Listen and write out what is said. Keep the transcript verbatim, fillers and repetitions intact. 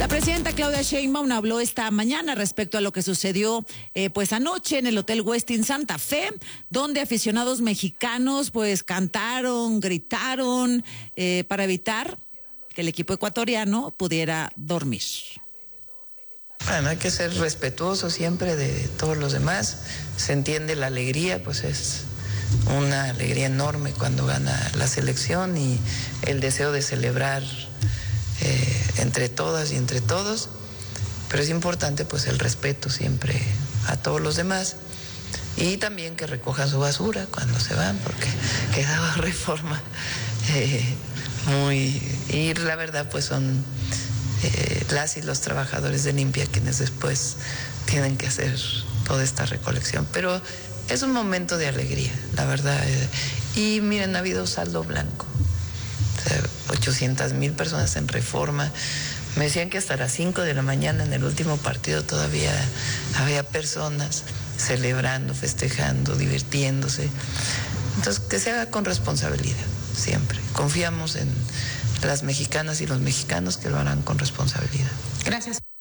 La presidenta Claudia Sheinbaum habló esta mañana respecto a lo que sucedió eh, pues anoche en el Hotel Westin Santa Fe, donde aficionados mexicanos pues cantaron, gritaron eh, para evitar que el equipo ecuatoriano pudiera dormir. Bueno, hay que ser respetuoso siempre de todos los demás. Se entiende la alegría, pues es una alegría enorme cuando gana la selección y el deseo de celebrar eh, entre todas y entre todos, pero es importante pues el respeto siempre a todos los demás y también que recojan su basura cuando se van, porque quedaba Reforma eh, muy... y la verdad pues son eh, las y los trabajadores de limpia quienes después tienen que hacer toda esta recolección, pero es un momento de alegría, la verdad. Y miren, ha habido saldo blanco. O sea, ochocientas mil personas en Reforma. Me decían que hasta las cinco de la mañana en el último partido todavía había personas celebrando, festejando, divirtiéndose. Entonces, que se haga con responsabilidad, siempre. Confiamos en las mexicanas y los mexicanos que lo harán con responsabilidad. Gracias.